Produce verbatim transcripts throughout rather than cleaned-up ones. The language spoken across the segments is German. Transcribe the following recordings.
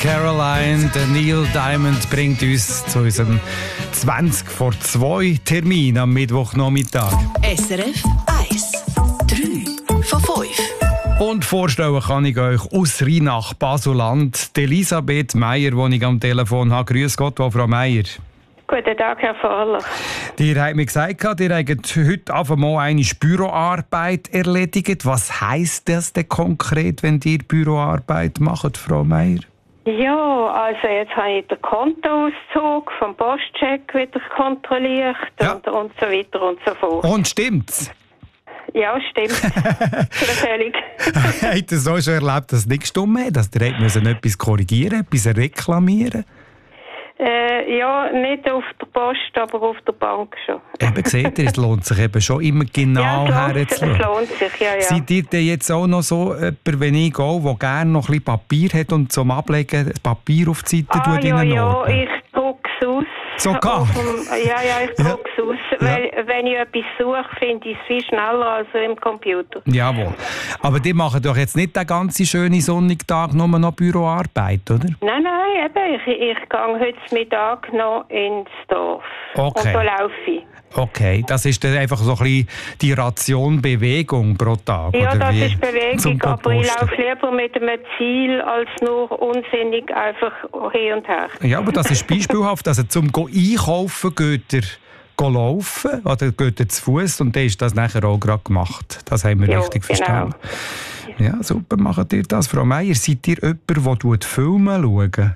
Caroline, der Neil Diamond bringt uns zu unserem zwanzig vor zwei Termin am Mittwochnachmittag. S R F eins, drei von fünf. Und vorstellen kann ich euch aus Rheinach, Baselland, die Elisabeth Meier, die ich am Telefon habe. Grüß Gott, Frau Meier. Guten Tag, Herr Fahler. Ihr habt mir gesagt, ihr habt heute einfach mal eine Büroarbeit erledigt. Was heisst das denn konkret, wenn ihr Büroarbeit macht, Frau Meier? Ja, also jetzt habe ich den Kontoauszug vom Postcheck wieder kontrolliert Ja. und, und so weiter und so fort. Und stimmt's? Ja, stimmt. Völlig. Habt ihr so schon erlebt, dass es nicht gestimmt hat? Dass ihr müssen etwas korrigieren, etwas reklamieren? Äh, ja, nicht auf der Post, aber auf der Bank schon. Eben, seht ihr, es lohnt sich eben schon immer genau ja, es lohnt, sich, herzuschauen. es lohnt sich, ja, ja. Seid ihr denn jetzt auch noch so jemand, wenn ich gehe, der gerne noch ein bisschen Papier hat und zum Ablegen das Papier auf die Seite Ah, tut ja, in den ja, Ordner? ich drucke es aus. Sogar? Auf dem- Ja, ja, ich Ja. drucke es aus. Weil, wenn ich etwas suche, finde ich es viel schneller als im Computer. Jawohl. Aber die machen doch jetzt nicht den ganzen schönen sonnigen Tag nur noch Büroarbeit, oder? Nein, nein, eben. Ich, ich gehe heute Mittag noch ins Dorf. Okay. Und da laufe ich. Okay, das ist dann einfach so ein bisschen die Ration Bewegung pro Tag, Ja, oder das wie? ist Bewegung, Zum aber ich Posten. laufe lieber mit einem Ziel, als nur unsinnig einfach hin und her. Ja, aber das ist beispielhaft. Also zum go einkaufen geht ihr go laufen oder geht ihr zu Fuß und dann ist das nachher auch gerade gemacht. Das haben wir Ja, richtig genau. verstanden. Ja, super, macht ihr das. Frau Meier, seid ihr jemand, der Filme schaut?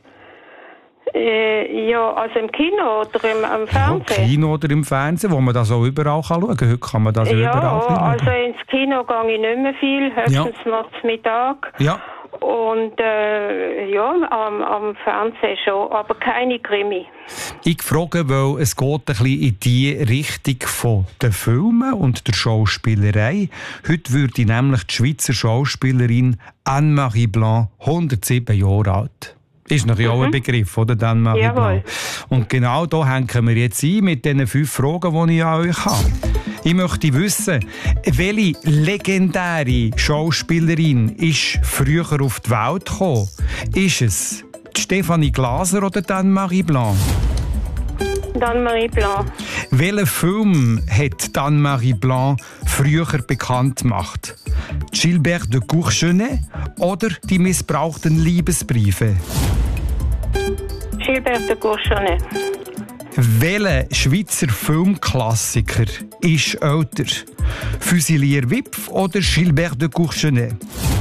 Äh, ja, also im Kino oder im, am Ja, Fernsehen? Kino oder im Fernsehen, wo man das auch überall kann schauen kann. Heute kann man das ja, Ja, überall schauen. also ins Kino gehe ich nicht mehr viel, höchstens noch zum Mittag. Ja, Und äh, ja, am, am Fernsehen schon, aber keine Krimi. ich frage, weil es geht ein bisschen in die Richtung von den Filmen und der Schauspielerei. Heute würde nämlich die Schweizer Schauspielerin Anne-Marie Blanc hundertsieben Jahre alt. Ist natürlich auch ein Begriff, oder? Anne-Marie Jawohl. Blanc. Und genau da hängen wir jetzt ein mit diesen fünf Fragen, die ich an euch habe. Ich möchte wissen, welche legendäre Schauspielerin ist früher auf die Welt gekommen? Ist es die Stefanie Glaser oder die Anne-Marie Blanc? Dann Marie Blanc. Welchen Film hat Anne-Marie Blanc früher bekannt gemacht? Gilbert de Courgenay oder die missbrauchten Liebesbriefe? Gilbert de Courgenay. Welcher Schweizer Filmklassiker ist älter? Fusilier Wipf oder Gilbert de Courgenay?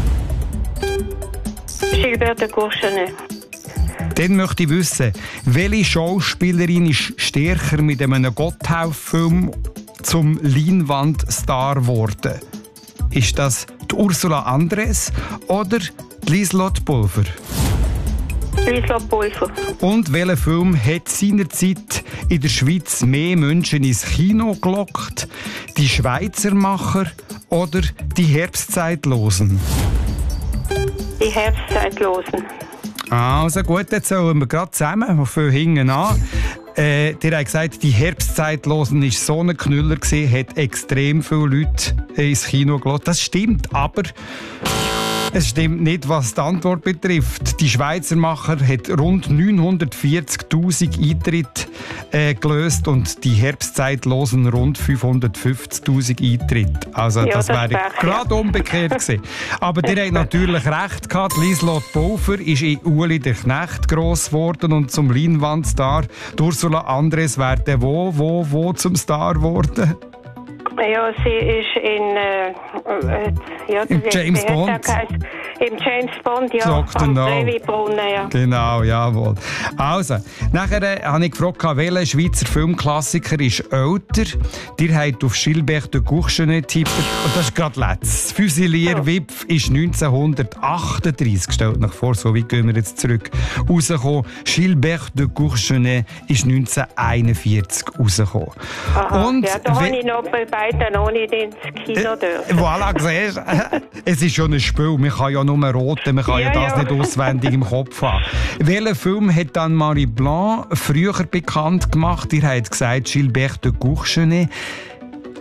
Gilbert de Courgenay. Dann möchte ich wissen, welche Schauspielerin ist stärker mit einem Gotthelf-Film zum Leinwandstar geworden? Ist das die Ursula Andress oder die Lieselotte Pulver? Lieselotte Pulver. Und welcher Film hat seinerzeit in der Schweiz mehr Menschen ins Kino gelockt? Die Schweizermacher oder die Herbstzeitlosen? Die Herbstzeitlosen. Also gut, jetzt sollen wir gerade zusammen, von hinten an. Äh, der hat gesagt, die Herbstzeitlosen war so ein Knüller gewesen, hat extrem viele Leute ins Kino gelassen. Das stimmt, aber es stimmt nicht, was die Antwort betrifft. Die Schweizermacher hat rund neunhundertvierzigtausend Eintritte äh, gelöst und die Herbstzeitlosen rund fünfhundertfünfzigtausend Eintritte. Also Ja, das das wäre wäre, gerade umgekehrt gewesen. Aber der hat natürlich recht gehabt. Lieselotte Pulver ist in Ueli der Knecht gross geworden und zum Leinwandstar. Die Ursula Andress wäre der wo, wo, wo zum Star geworden? Ja, sie ist in äh, äh, ja, Im wie- James wie hat Bond? der geheißen? Im James Bond, ja, Doktor am No. Trevi-Brunnen, ja. Genau, jawohl. Also, nachher äh, habe ich gefragt, welcher Schweizer Filmklassiker ist älter. Ihr habt auf Gilbert de Courgenay getippt. Und das ist gerade letztes. Fusilier Ja. Wipf ist neunzehnhundertachtunddreissig, stellt euch vor, so weit gehen wir jetzt zurück, rausgekommen. Gilbert de Courgenay ist neunzehnhunderteinundvierzig rausgekommen. Aha. Und ja, da habe we- ich noch bei beiden noch nicht ins Kino dürfen. Voilà, siehst du? Es ist schon ein Spiel. Man kann ja nur roten, man kann ja, Ja, das ja. nicht auswendig im Kopf haben. Welchen Film hat dann Marie Blanc früher bekannt gemacht? Ihr habt gesagt, Gilbert de Courgenay.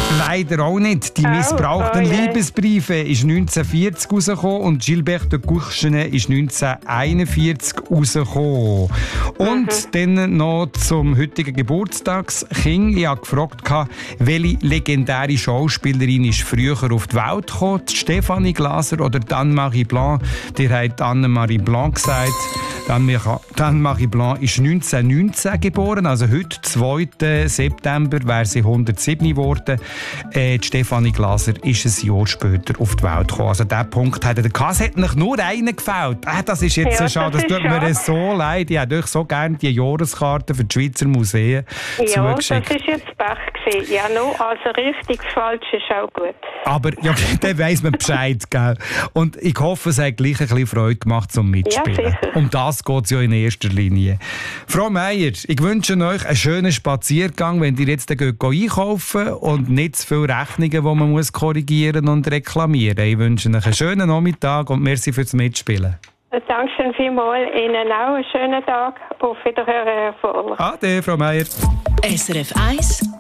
Leider auch nicht. Die missbrauchten oh, oh, Liebesbriefe ist neunzehnhundertvierzig rausgekommen und Gilbert de Courchenet ist neunzehnhunderteinundvierzig rausgekommen. Und mhm. dann noch zum heutigen Geburtstagskind. Ich habe gefragt, welche legendäre Schauspielerin ist früher auf die Welt gekommen? Stefanie Glaser oder Anne-Marie Blanc? Die hat Anne-Marie Blanc gesagt. Anne-Marie Blanc ist neunzehnhundertneunzehn geboren, also heute, zweiten September, wäre sie hundertsieben geworden. Äh, die Stefanie Glaser ist ein Jahr später auf die Welt gekommen. Also diesen Punkt hat er. Es hat noch nur einen gefällt. Äh, das ist jetzt ja, schade, das, das tut mir schade. so leid. Ich hätte euch so gerne die Jahreskarte für die Schweizer Museen ja, zugeschickt. Ja, das ist jetzt Pech gewesen. Ja, no, also richtig falsch ist auch gut. Aber ja, dann weiss man Bescheid, gell? Und ich hoffe, es hat gleich ein bisschen Freude gemacht zum Mitspielen. Ja, sicher. Um das geht es ja in erster Linie. Frau Meier, ich wünsche euch einen schönen Spaziergang, wenn ihr jetzt geht einkaufen und nicht zu viele Rechnungen, die man muss korrigieren und reklamieren muss. Ich wünsche euch einen schönen Nachmittag und merci fürs Mitspielen. Dankeschön vielmals. Ihnen auch einen schönen Tag. Auf Wiederhören, Herr Voller. Ade, Frau Meier. S R F eins